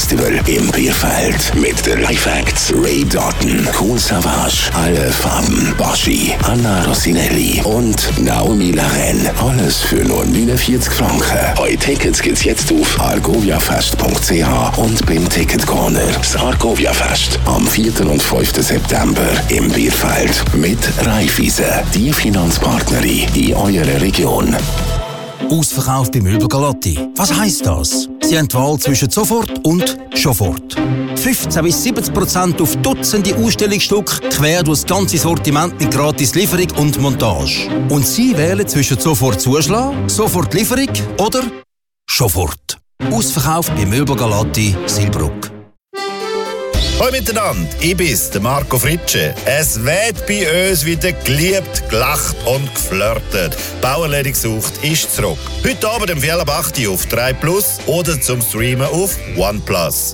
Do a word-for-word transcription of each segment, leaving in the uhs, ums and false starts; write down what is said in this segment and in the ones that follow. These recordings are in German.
Festival im Bierfeld mit den Live Acts Ray Doughton, Kool Savas, Alle Farben, Baschi, Anna Rossinelli und Naomi Laren. Alles für nur neunundvierzig Franken. Eure Tickets gibt's jetzt auf argoviafest punkt c h und beim Ticket Corner. Das Argovia-Fest am vierten und fünften September im Bierfeld mit Raiffeisen, die Finanzpartnerin in eurer Region. Ausverkauf bei Möbel Galotti. Was heisst das? Sie haben die Wahl zwischen sofort und sofort. fünfzehn bis siebzig Prozent auf Dutzende Ausstellungsstücke, quer durch das ganze Sortiment mit gratis Lieferung und Montage. Und Sie wählen zwischen sofort Zuschlag, sofort Lieferung oder sofort. Ausverkauf bei Möbel Galotti, Silbruck. Hallo miteinander, ich bin's, der Marco Fritsche. Es wird bei uns wieder geliebt, gelacht und geflirtet. Bauerledig gesucht ist zurück. Heute Abend um viertel ab acht auf drei Plus oder zum Streamen auf OnePlus.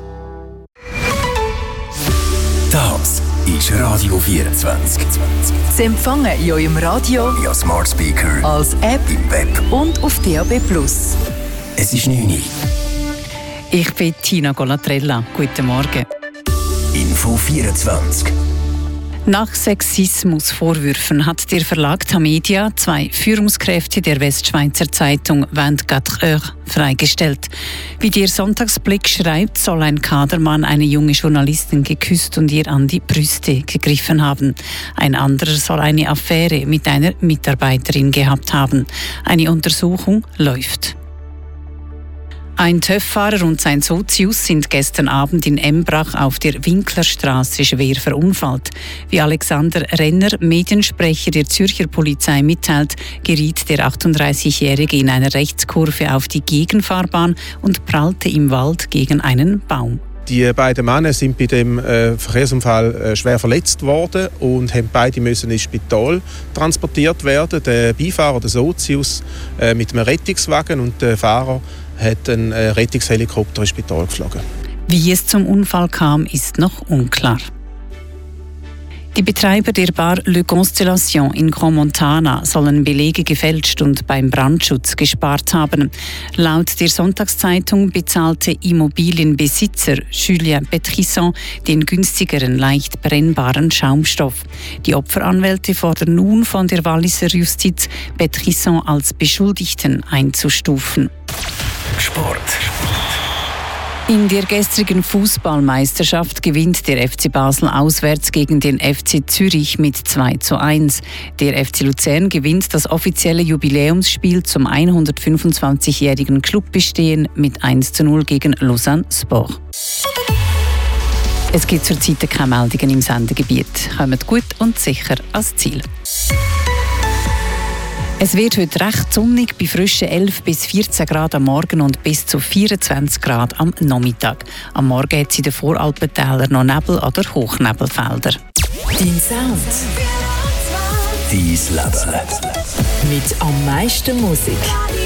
Das ist Radio vierundzwanzig. Sie empfangen in eurem Radio, via Smart Speaker, als App im Web und auf D A B plus. Es ist neun Uhr. Ich bin Tina Golatrella. Guten Morgen. Info vierundzwanzig. Nach Sexismusvorwürfen hat der Verlag Tamedia zwei Führungskräfte der Westschweizer Zeitung vingt-quatre heures freigestellt. Wie der Sonntagsblick schreibt, soll ein Kadermann eine junge Journalistin geküsst und ihr an die Brüste gegriffen haben. Ein anderer soll eine Affäre mit einer Mitarbeiterin gehabt haben. Eine Untersuchung läuft. Ein TÜV-Fahrer und sein Sozius sind gestern Abend in Embrach auf der Winklerstraße schwer verunfallt. Wie Alexander Renner, Mediensprecher der Zürcher Polizei, mitteilt, geriet der achtunddreißigjährige in einer Rechtskurve auf die Gegenfahrbahn und prallte im Wald gegen einen Baum. Die beiden Männer sind bei dem äh, Verkehrsunfall äh, schwer verletzt worden und haben beide müssen ins Spital transportiert werden. Der Beifahrer, der Sozius, äh, mit einem Rettungswagen und der Fahrer hat einen äh, Rettungshelikopter ins Spital geflogen. Wie es zum Unfall kam, ist noch unklar. Die Betreiber der Bar Le Constellation in Crans-Montana sollen Belege gefälscht und beim Brandschutz gespart haben. Laut der Sonntagszeitung bezahlte Immobilienbesitzer Julien Petrisson den günstigeren, leicht brennbaren Schaumstoff. Die Opferanwälte fordern nun von der Walliser Justiz, Petrisson als Beschuldigten einzustufen. Sport. In der gestrigen Fußballmeisterschaft gewinnt der F C Basel auswärts gegen den F C Zürich mit zwei zu eins. Der F C Luzern gewinnt das offizielle Jubiläumsspiel zum hundertfünfundzwanzigjährigen Clubbestehen mit eins zu null gegen Lausanne Sport. Es gibt zurzeit keine Meldungen im Sendegebiet. Kommt gut und sicher ans Ziel. Es wird heute recht sonnig bei frischen elf bis vierzehn Grad am Morgen und bis zu vierundzwanzig Grad am Nachmittag. Am Morgen hat es in den Voralpentälern noch Nebel- oder Hochnebelfelder. Dein Sound. Dein Leben. Mit am meisten Musik.